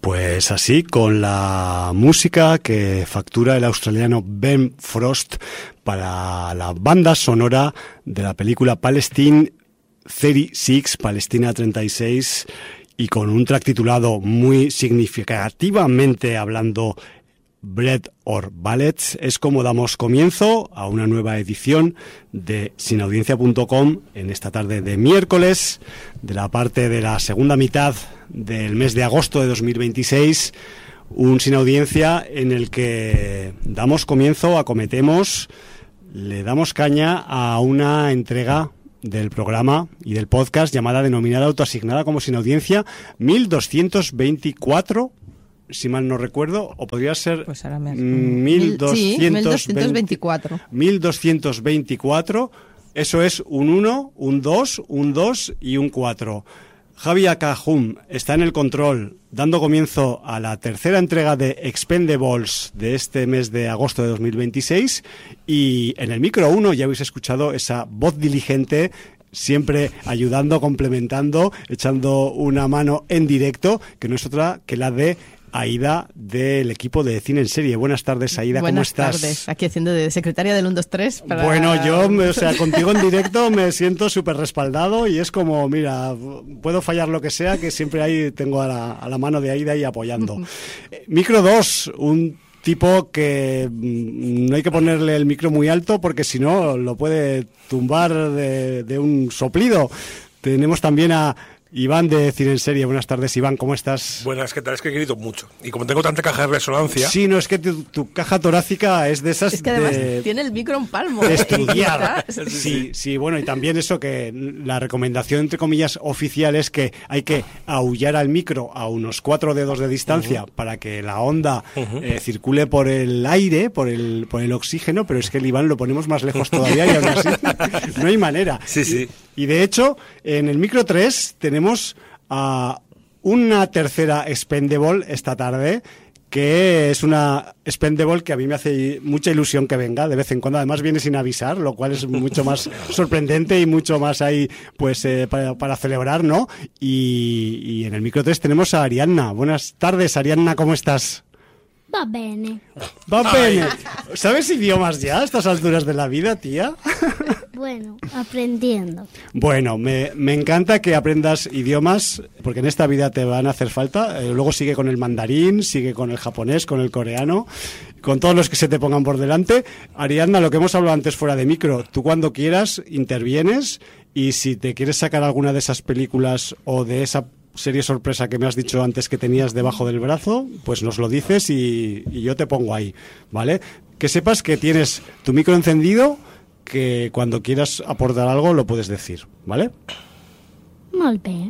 Pues así, con la música que factura el australiano Ben Frost para la banda sonora de la película Palestine 36, Palestina 36, y con un track titulado muy significativamente hablando Bread or Ballets, es como damos comienzo a una nueva edición de sinaudiencia.com en esta tarde de miércoles, de la parte de la segunda mitad del mes de agosto de 2026, un Sin Audiencia en el que damos comienzo, acometemos, le damos caña a una entrega del programa y del podcast denominada autoasignada como Sin Audiencia 1224, si mal no recuerdo, o podría ser pues ahora me... 1224. 1224, eso es un 1, un 2, un 2 y un 4. Javi Akajum está en el control, dando comienzo a la tercera entrega de Expendables de este mes de agosto de 2026, y en el micro 1 ya habéis escuchado esa voz diligente, siempre ayudando, complementando, echando una mano en directo, que no es otra que la de Aida, del equipo de Cine en Serie. Buenas tardes, Aida, ¿cómo estás? Buenas tardes, aquí haciendo de secretaria del 123 para... Bueno, yo, contigo en directo me siento súper respaldado y es como, mira, puedo fallar lo que sea, que siempre ahí tengo a la mano de Aida y apoyando. Micro 2, un tipo que no hay que ponerle el micro muy alto porque si no lo puede tumbar de un soplido. Tenemos también a Iván de Cine en Serie. Buenas tardes, Iván, ¿cómo estás? Buenas, ¿qué tal? Es que grito mucho. Y como tengo tanta caja de resonancia... Sí, no, es que tu caja torácica es de esas... Es que además tiene el micro en palmo. De estudiar. Sí, bueno, y también eso que la recomendación, entre comillas, oficial es que hay que aullar al micro a unos 4 dedos de distancia para que la onda circule por el aire, por el oxígeno, pero es que el Iván lo ponemos más lejos todavía y aún así no hay manera. Sí. Y de hecho, en el micro 3 tenemos a una tercera Expendable esta tarde, que es una Expendable que a mí me hace mucha ilusión que venga de vez en cuando. Además viene sin avisar, lo cual es mucho más sorprendente y mucho más ahí pues para celebrar, ¿no? Y en el micro 3 tenemos a Ariadna. Buenas tardes, Ariadna, ¿cómo estás? Va bene. ¿Sabes idiomas ya a estas alturas de la vida, tía? Bueno, aprendiendo. Bueno, me encanta que aprendas idiomas, porque en esta vida te van a hacer falta. Luego sigue con el mandarín, sigue con el japonés, con el coreano, con todos los que se te pongan por delante. Ariadna, lo que hemos hablado antes fuera de micro, tú cuando quieras intervienes, y si te quieres sacar alguna de esas películas o de esa serie sorpresa que me has dicho antes que tenías debajo del brazo, pues nos lo dices y yo te pongo ahí, ¿vale? Que sepas que tienes tu micro encendido, que cuando quieras aportar algo lo puedes decir, ¿vale? Molt bé.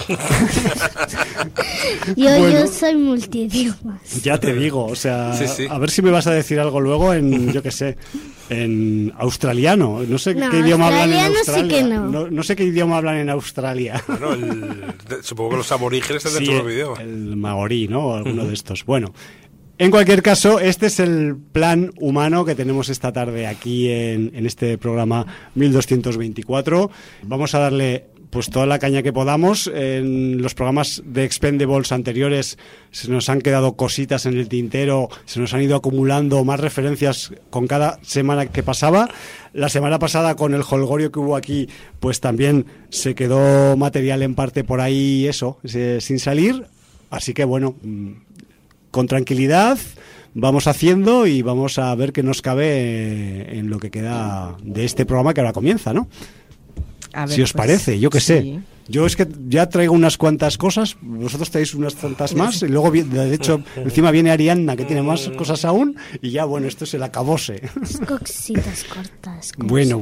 Yo soy multidiomas. Ya te digo, o sea, sí. A ver si me vas a decir algo luego en, yo qué sé, en australiano. No sé qué idioma hablan en Australia. Sí que no. No sé qué idioma hablan en Australia. Bueno, supongo que los aborígenes están dentro del idioma. El maorí, ¿no? O alguno de estos. Bueno, en cualquier caso, este es el plan humano que tenemos esta tarde aquí en este programa 1224. Vamos a darle pues toda la caña que podamos. En los programas de Expendables anteriores se nos han quedado cositas en el tintero, se nos han ido acumulando más referencias con cada semana que pasaba. La semana pasada, con el jolgorio que hubo aquí, pues también se quedó material en parte por ahí, sin salir. Así que bueno, con tranquilidad vamos haciendo y vamos a ver qué nos cabe en lo que queda de este programa que ahora comienza, ¿no? Ver, si os parece, yo qué sí. sé. Yo es que ya traigo unas cuantas cosas, vosotros traéis unas cuantas más, y luego, de hecho, encima viene Ariadna, que tiene más cosas aún, y ya, bueno, esto es el acabose. Cositas cortas. Bueno.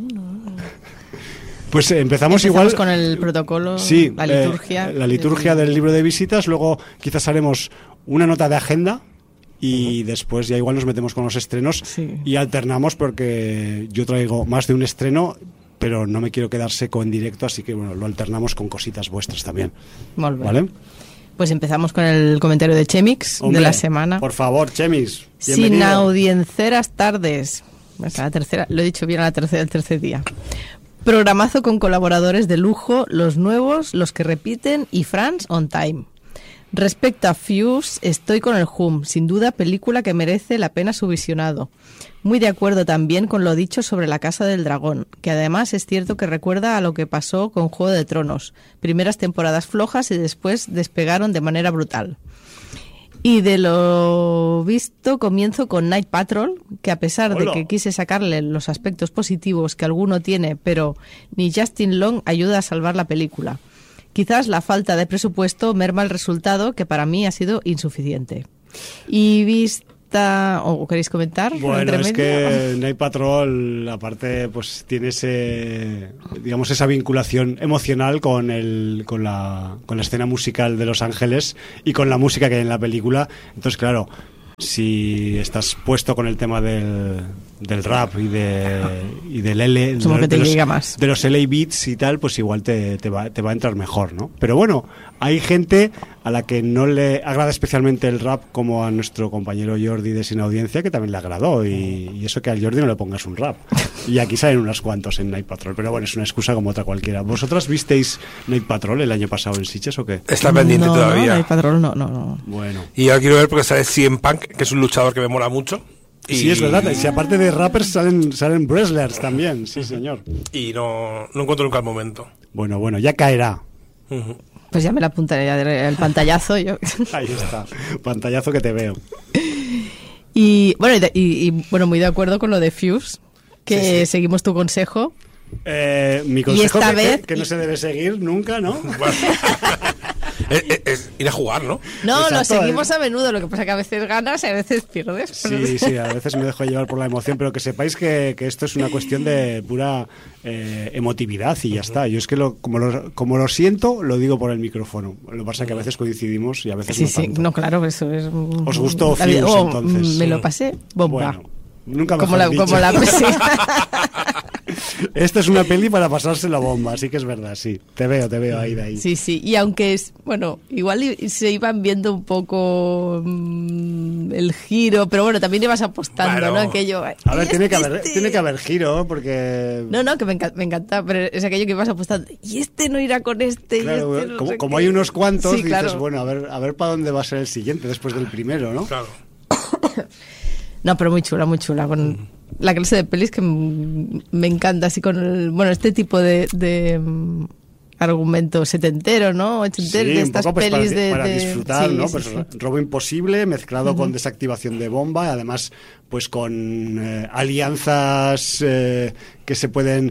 Pues empezamos igual con el protocolo, sí, la liturgia. La liturgia del libro de visitas, luego quizás haremos una nota de agenda, y después ya igual nos metemos con los estrenos, y alternamos, porque yo traigo más de un estreno, pero no me quiero quedar seco en directo, así que bueno, lo alternamos con cositas vuestras también. Molt bé. ¿Vale? Pues empezamos con el comentario de Chemix. Hombre, de la semana. Por favor, Chemix, bienvenido. Sin audienceras tardes. Hasta la tercera, lo he dicho bien, el tercer día. Programazo con colaboradores de lujo, los nuevos, los que repiten y France on time. Respecto a Fuse, estoy con el Hum. Sin duda, película que merece la pena su visionado. Muy de acuerdo también con lo dicho sobre La Casa del Dragón, que además es cierto que recuerda a lo que pasó con Juego de Tronos. Primeras temporadas flojas y después despegaron de manera brutal. Y de lo visto, comienzo con Night Patrol, que a pesar de que quise sacarle los aspectos positivos que alguno tiene, pero ni Justin Long ayuda a salvar la película. Quizás la falta de presupuesto merma el resultado, que para mí ha sido insuficiente. Y vista... ¿O queréis comentar? Bueno, es que Night Patrol, aparte, pues tiene esa vinculación emocional con la escena musical de Los Ángeles y con la música que hay en la película. Entonces, claro, si estás puesto con el tema del rap y del L, de los LA Beats y tal, pues igual te va a entrar mejor, ¿no? Pero bueno, hay gente a la que no le agrada especialmente el rap, como a nuestro compañero Jordi de Sin Audiencia, que también le agradó, y eso que al Jordi no le pongas un rap. Y aquí salen unos cuantos en Night Patrol, pero bueno, es una excusa como otra cualquiera. ¿Vosotras visteis Night Patrol el año pasado en Sitges o qué? Está pendiente todavía. Night Patrol no. Bueno. Y yo quiero ver porque sale CM Punk, que es un luchador que me mola mucho. Sí, es verdad. Si aparte de rappers salen wrestlers también, sí señor. Y no encuentro nunca el momento. Bueno, ya caerá. Pues ya me la apuntaré el pantallazo yo. Ahí está, pantallazo que te veo. Y bueno, muy de acuerdo con lo de Fuse, que seguimos tu consejo. Mi consejo esta vez que no se debe seguir nunca, ¿no? Bueno. Es ir a jugar, ¿no? No, exacto, lo seguimos a menudo, lo que pasa que a veces ganas y a veces pierdes. Sí, a veces me dejo llevar por la emoción, pero que sepáis que esto es una cuestión de pura emotividad y ya está. Yo es que como lo siento, lo digo por el micrófono. Lo que pasa es que a veces coincidimos y a veces no tanto. No, claro, eso es... ¿Os gustó Fuse entonces? Me lo pasé bomba. Bueno, nunca mejor dicho. Como la Esta es una peli para pasarse la bomba, así que es verdad, sí. Te veo ahí de ahí. Sí, y aunque igual se iban viendo un poco el giro, pero bueno, también ibas apostando, ¿no? Aquello. A ver, tiene que haber giro, porque... No, que me encanta, pero es aquello que ibas apostando. Y este no irá con este, claro, y este no como hay unos cuantos, sí, dices, claro. bueno, a ver para dónde va a ser el siguiente después del primero, ¿no? Claro. No, pero muy chula, con la clase de pelis que me encanta, así con este tipo de argumento setentero, ¿no? Ochentero, de estas poco, pues, pelis para disfrutar, ¿no? Sí. Robo imposible mezclado con desactivación de bomba, además pues con alianzas que se pueden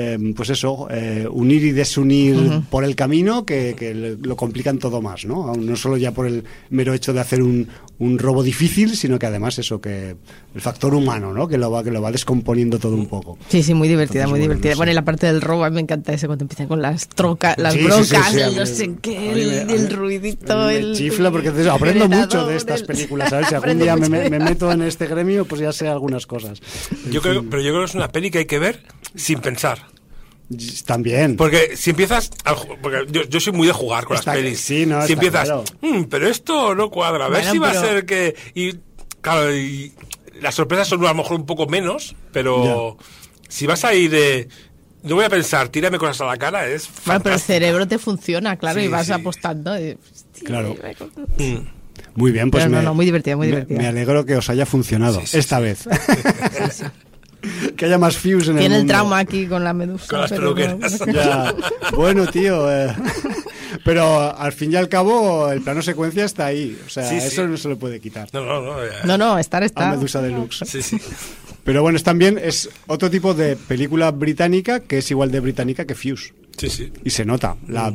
unir y desunir por el camino, que lo complican todo más, ¿no? No solo ya por el mero hecho de hacer un robo difícil, sino que además eso, que el factor humano, ¿no? Que lo va descomponiendo todo un poco. Sí, muy divertida, Entonces, muy divertida. Bueno, y la parte del robo, a mí me encanta eso, cuando empiezan con las brocas, el no sé qué, el ruidito, me chifla porque aprendo mucho de estas películas, ¿sabes? Si algún día me meto en este gremio, pues ya sé algunas cosas. Pero yo creo que es una peli que hay que ver sin pensar. También. Porque si empiezas... Porque yo soy muy de jugar con las pelis. Sí, no, si empiezas... Claro. Pero esto no cuadra. A ver si va a ser que... Y claro, y las sorpresas son a lo mejor un poco menos, pero si vas a ir de... No voy a pensar, tírame cosas a la cara, es fantástico. Bueno, pero el cerebro te funciona, claro, y vas apostando. Claro. Muy bien, pues muy divertida, muy divertida. Me alegro que os haya funcionado esta vez. Que haya más Fuse en el mundo. Tiene el trauma aquí con la medusa. Con las peluqueras. Ya. Bueno, tío, pero al fin y al cabo el plano secuencia está ahí. O sea, eso no se lo puede quitar. No, estar. A Medusa Deluxe. Sí. Pero bueno, es otro tipo de película británica que es igual de británica que Fuse. Sí. Y se nota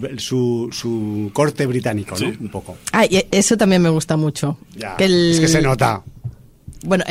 su corte británico, ¿no? Un poco. Y eso también me gusta mucho. Ya, es que se nota. Bueno,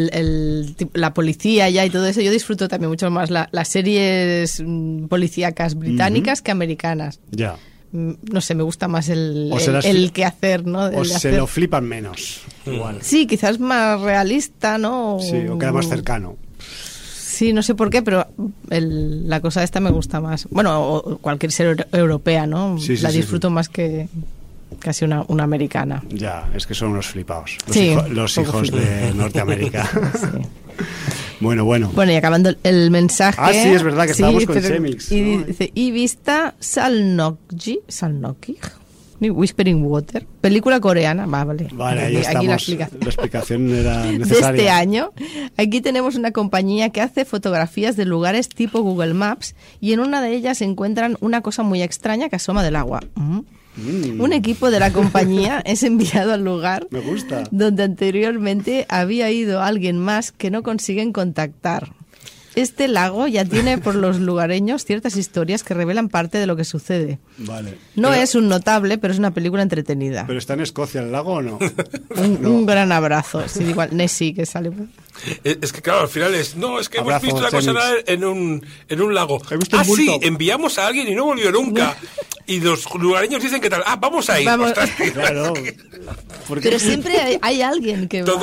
la policía ya y todo eso, yo disfruto también mucho más las series policíacas británicas que americanas. Ya. No sé, me gusta más el que hacer, ¿no? Se lo flipan menos, igual. Sí, quizás más realista, ¿no? Sí, o queda más cercano. Sí, no sé por qué, pero la cosa esta me gusta más. Bueno, o cualquier serie europea, ¿no? La disfruto más que casi una americana. Ya, es que son unos flipados. Los sí, hijos de Norteamérica. Sí. Bueno. Bueno, y acabando el mensaje... sí, es verdad que estábamos con Semix. Y dice, y vista Salnokji, Whispering Water, película coreana, vale. Vale, ahí aquí estamos. la explicación. La explicación era De necesaria. este año. Aquí tenemos una compañía que hace fotografías de lugares tipo Google Maps y en una de ellas encuentran una cosa muy extraña que asoma del agua. Un equipo de la compañía es enviado al lugar Me gusta. donde anteriormente había ido alguien más que no consiguen contactar. Este lago ya tiene por los lugareños ciertas historias que revelan parte de lo que sucede. Vale. No Pero- es un notable, pero es una película entretenida. ¿Pero está en Escocia el lago o no? Un gran abrazo. Sí, igual, Nessie, que sale. Es que claro, al final es... No, es que Abrazo, hemos visto una cosa Fénix. en un lago. He visto un Sí, bulto. enviamos a alguien y no volvió nunca. Y los lugareños dicen que tal. Vamos a ir. Vamos. Ostras, tío. Claro. Porque Pero siempre hay alguien que va. Todo